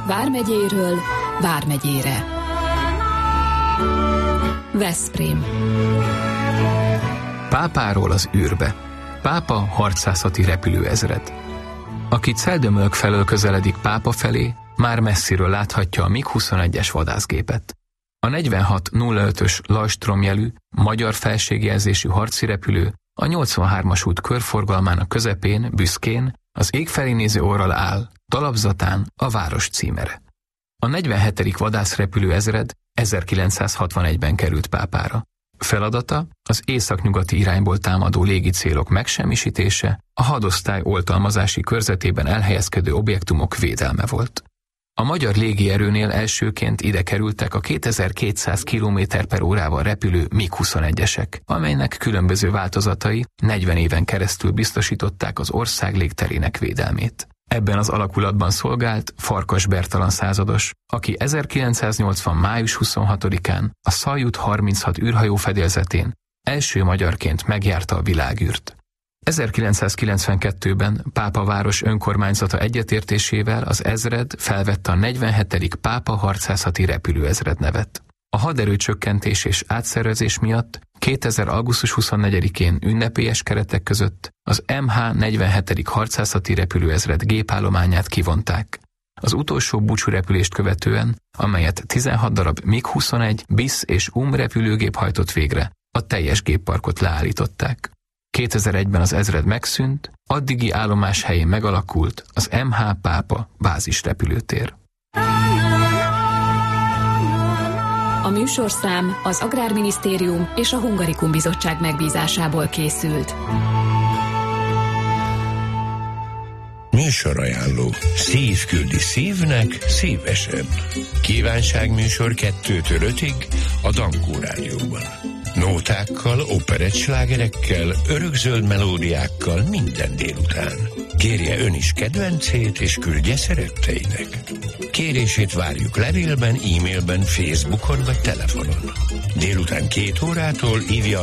Vármegyéről Vármegyére. Veszprém. Pápáról az űrbe. Pápa harcászati repülőezred. Aki Celdömölk felől közeledik Pápa felé, már messziről láthatja a MiG-21-es vadászgépet. A 4605-ös Lajstrom jelű, magyar felségjelzésű harci repülő a 83-as út körforgalmának közepén, büszkén, az ég felé néző orral áll, talapzatán a város címere. A 47. vadászrepülő ezred 1961-ben került Pápára. Feladata az északnyugati irányból támadó légicélok megsemmisítése, a hadosztály oltalmazási körzetében elhelyezkedő objektumok védelme volt. A magyar légierőnél elsőként ide kerültek a 2200 km/h-val repülő MiG-21-esek, amelynek különböző változatai 40 éven keresztül biztosították az ország légterének védelmét. Ebben az alakulatban szolgált Farkas Bertalan százados, aki 1980. május 26-án a Szaljut 36 űrhajó fedélzetén első magyarként megjárta a világűrt. 1992-ben Pápaváros önkormányzata egyetértésével az ezred felvette a 47. Pápa harcászati repülőezred nevet. A haderőcsökkentés és átszervezés miatt 2000. augusztus 24-én ünnepélyes keretek között az MH-47. harcászati repülőezred gépállományát kivonták. Az utolsó búcsúrepülést követően, amelyet 16 darab MiG-21, BIS és repülőgép hajtott végre, a teljes gépparkot leállították. 2001-ben az ezred megszűnt, addigi állomás helyén megalakult az MH Pápa bázisrepülőtér. A műsorszám az Agrárminisztérium és a Hungarikum Bizottság megbízásából készült. Műsorajánló. Szív küldi szívnek szívesen. Kívánságműsor 2-től 5-ig a Dankó Rádióban. Nótákkal, operettslágerekkel, örökzöld melódiákkal minden délután. Kérje ön is kedvencét, és küldje szeretteinek. Kérését várjuk levélben, e-mailben, Facebookon vagy telefonon. Délután 2 órától hívja a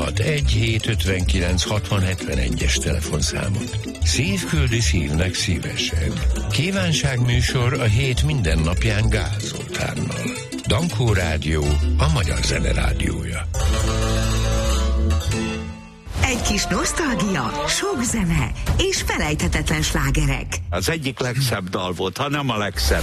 061-759-6071-es telefonszámot. Szív küldi szívnek szívesen. Kívánságműsor a hét minden napján Gál Zoltánnal. Dankó Rádió, a magyar zene rádiója. Egy kis nosztalgia, sok zene és felejthetetlen slágerek. Az egyik legszebb dal volt, ha nem a legszebb.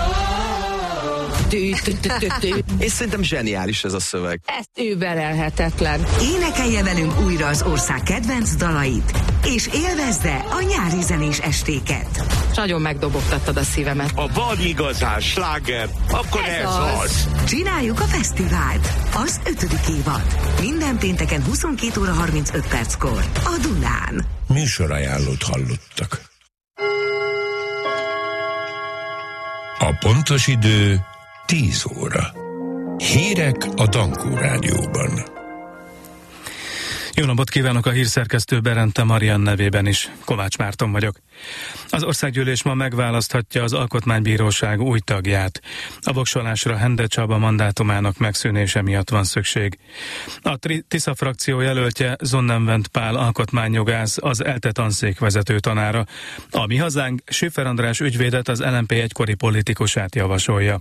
És szerintem zseniális ez a szöveg. Ez überelhetetlen. Énekelje velünk újra az ország kedvenc dalait, és élvezze a nyári zenés estéket. Nagyon megdobogtattad a szívemet. Ha van igazán sláger, akkor ez az. Csináljuk a fesztivált, az 5. évad. Minden pénteken 22 óra 35 perckor a Dunán. Műsorajánlót hallottak. A pontos idő 10 óra. Hírek a Dankó Rádióban. Jó napot kívánok, a hírszerkesztő Berente Marian nevében is. Kovács Márton vagyok. Az országgyűlés ma megválaszthatja az Alkotmánybíróság új tagját. A voksolásra Hende Csaba mandátumának megszűnése miatt van szükség. A Tisza frakció jelöltje Zonnenwend Pál alkotmányjogász, az ELTE tanszék vezető tanára. A Mi Hazánk Schiffer András ügyvédet, az LMP egykori politikusát javasolja.